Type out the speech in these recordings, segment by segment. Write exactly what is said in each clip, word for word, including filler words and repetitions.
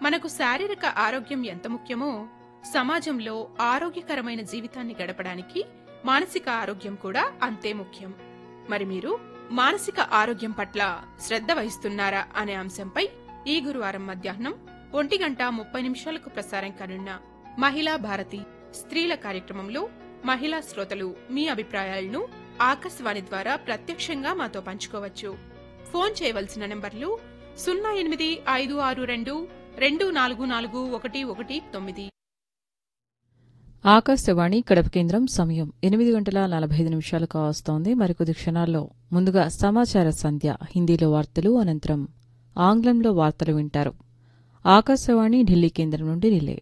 మనకు శారీరక ఆరోగ్యం ఎంత ముఖ్యమో సమాజంలో ఆరోగ్యకరమైన జీవితాన్ని గడపడానికి మానసిక ఆరోగ్యం కూడా అంతే ముఖ్యం. మరి మీరు మానసిక ఆరోగ్యం పట్ల శ్రద్ధ వహిస్తున్నారా అనే అంశంపై ఈ గురువారం మధ్యాహ్నం ఒంటి గంట ముప్పై నిమిషాలకు ప్రసారం కానున్న మహిళా భారతి స్త్రీల కార్యక్రమంలో మహిళా శ్రోతలు మీ అభిప్రాయాలను ఆకాశవాణి ద్వారా ప్రత్యక్షంగా మాతో పంచుకోవచ్చు. ఫోన్ చేయవలసిన నంబర్లు సున్నా ఎనిమిది ఐదు ఆరు రెండు రెండు నాలుగు నాలుగు ఒకటి ఒకటి తొమ్మిది. ఆకాశవాణి కడప కేంద్రం సమయం ఎనిమిది గంటల నలభై ఐదు నిమిషాలు కావస్తోంది. మరికొద్ది క్షణాల్లో ముందుగా సమాచార సంధ్య హిందీలో వార్తలు, అనంతరం ఆంగ్లంలో వార్తలు వింటారు. ఆకాశవాణి ఢిల్లీ కేంద్రం నుండి రిలే.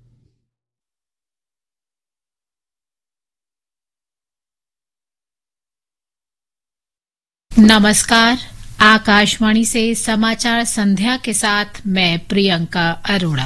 नमस्कार, आकाशवाणी से समाचार संध्या के साथ मैं प्रियंका अरोड़ा।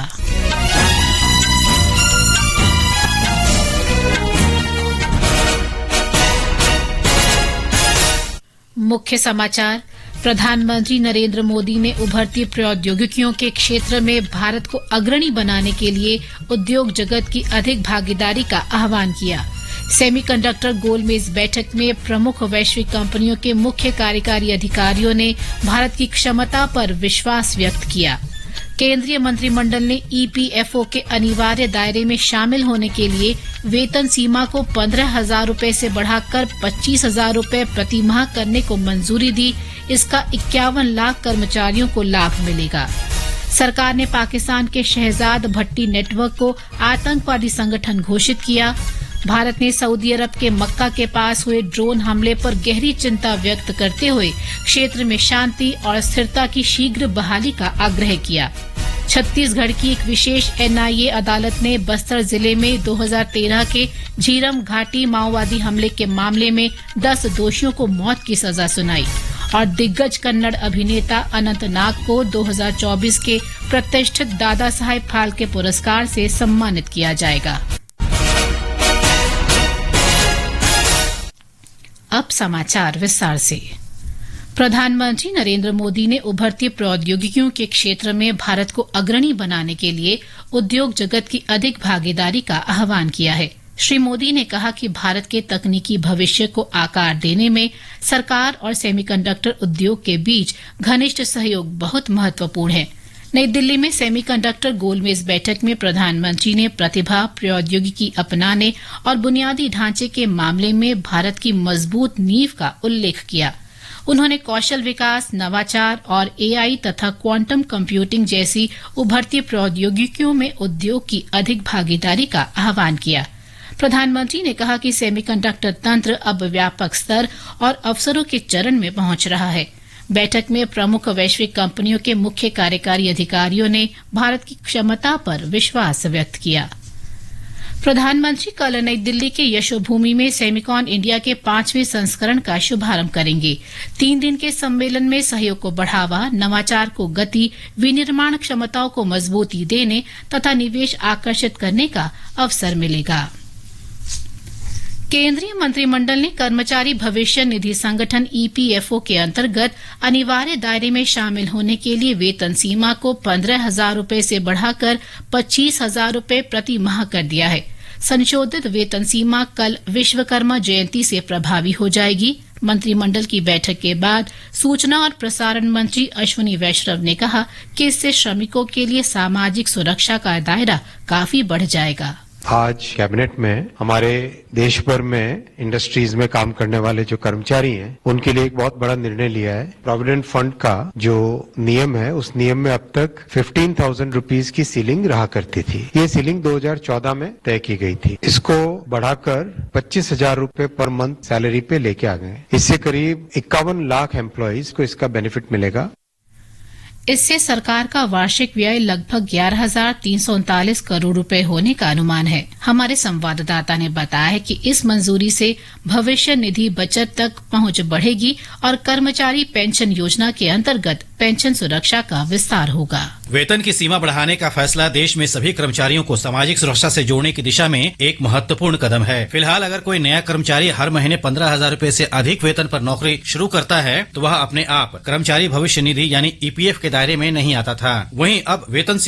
मुख्य समाचार। प्रधानमंत्री नरेंद्र मोदी ने उभरती प्रौद्योगिकियों के क्षेत्र में भारत को अग्रणी बनाने के लिए उद्योग जगत की अधिक भागीदारी का आह्वान किया। सेमीकंडक्टर गोलमेज बैठक में प्रमुख वैश्विक कंपनियों के मुख्य कार्यकारी अधिकारियों ने भारत की क्षमता पर विश्वास व्यक्त किया। केंद्रीय मंत्रिमंडल ने ईपीएफओ के अनिवार्य दायरे में शामिल होने के लिए वेतन सीमा को पंद्रह हजार रूपये से बढ़ाकर पच्चीस हजार रूपये प्रति माह करने को मंजूरी दी। इसका इक्यावन लाख कर्मचारियों को लाभ मिलेगा। सरकार ने पाकिस्तान के शहजाद भट्टी नेटवर्क को आतंकवादी संगठन घोषित किया। भारत ने सऊदी अरब के मक्का के पास हुए ड्रोन हमले पर गहरी चिंता व्यक्त करते हुए क्षेत्र में शांति और स्थिरता की शीघ्र बहाली का आग्रह किया। छत्तीसगढ़ की एक विशेष एनआईए अदालत ने बस्तर जिले में दो हज़ार तेरह के झीरम घाटी माओवादी हमले के मामले में दस दोषियों को मौत की सजा सुनाई और दिग्गज कन्नड़ अभिनेता अनंत नाग को दो हज़ार चौबीस के प्रतिष्ठित दादा साहेब फाल्के पुरस्कार से सम्मानित किया जाएगा। अब समाचार विस्तार से। प्रधानमंत्री नरेंद्र मोदी ने उभरती प्रौद्योगिकियों के क्षेत्र में भारत को अग्रणी बनाने के लिए उद्योग जगत की अधिक भागीदारी का आह्वान किया है। श्री मोदी ने कहा कि भारत के तकनीकी भविष्य को आकार देने में सरकार और सेमीकंडक्टर उद्योग के बीच घनिष्ठ सहयोग बहुत महत्वपूर्ण है। नई दिल्ली में सेमीकंडक्टर गोलमेज बैठक में प्रधानमंत्री ने प्रतिभा, प्रौद्योगिकी अपनाने और बुनियादी ढांचे के मामले में भारत की मजबूत नींव का उल्लेख किया। उन्होंने कौशल विकास, नवाचार और एआई तथा क्वांटम कंप्यूटिंग जैसी उभरती प्रौद्योगिकियों में उद्योग की अधिक भागीदारी का आह्वान किया। प्रधानमंत्री ने कहा कि सेमीकंडक्टर तंत्र अब व्यापक स्तर और अवसरों के चरण में पहुंच रहा है। बैठक में प्रमुख वैश्विक कंपनियों के मुख्य कार्यकारी अधिकारियों ने भारत की क्षमता पर विश्वास व्यक्त किया। प्रधानमंत्री कल नई दिल्ली के यशोभूमि में सेमिकॉन इंडिया के पांचवें संस्करण का शुभारंभ करेंगे। तीन दिन के सम्मेलन में सहयोग को बढ़ावा, नवाचार को गति, विनिर्माण क्षमताओं को मजबूती देने तथा निवेश आकर्षित करने का अवसर मिलेगा। केंद्रीय मंत्रिमंडल ने कर्मचारी भविष्य निधि संगठन ईपीएफओ के अंतर्गत अनिवार्य दायरे में शामिल होने के लिए वेतन सीमा को पंद्रह हजार रूपये से बढ़ाकर पच्चीस हजार रूपये प्रति माह कर दिया है। संशोधित वेतन सीमा कल विश्वकर्मा जयंती से प्रभावी हो जाएगी। मंत्रिमंडल की बैठक के बाद सूचना और प्रसारण मंत्री अश्विनी वैष्णव ने कहा कि इससे श्रमिकों के लिए सामाजिक सुरक्षा का दायरा काफी बढ़ जाएगा। आज कैबिनेट में हमारे देश भर में इंडस्ट्रीज में काम करने वाले जो कर्मचारी हैं उनके लिए एक बहुत बड़ा निर्णय लिया है। प्रोविडेंट फंड का जो नियम है उस नियम में अब तक पंद्रह हज़ार रुपीस की सीलिंग रहा करती थी। ये सीलिंग दो हज़ार चौदह में तय की गई थी। इसको बढ़ाकर पच्चीस हजार रूपये पर मंथ सैलरी पे लेके आ गए। इससे करीब इक्यावन लाख एम्प्लॉइज को इसका बेनिफिट मिलेगा। इससे सरकार का वार्षिक व्यय लगभग ग्यारह हजार तीन सौ उनतालीस करोड़ रुपए होने का अनुमान है। हमारे संवाददाता ने बताया है कि इस मंजूरी से भविष्य निधि बचत तक पहुंच बढ़ेगी और कर्मचारी पेंशन योजना के अंतर्गत पेंशन सुरक्षा का विस्तार होगा। वेतन की सीमा बढ़ाने का फैसला देश में सभी कर्मचारियों को सामाजिक सुरक्षा से जोड़ने की दिशा में एक महत्वपूर्ण कदम है। फिलहाल अगर कोई नया कर्मचारी हर महीने पंद्रह हजार रूपए से अधिक वेतन पर नौकरी शुरू करता है तो वह अपने आप कर्मचारी भविष्य निधि यानी ईपीएफ के दायरे में नहीं आता था। वहीं अब वेतन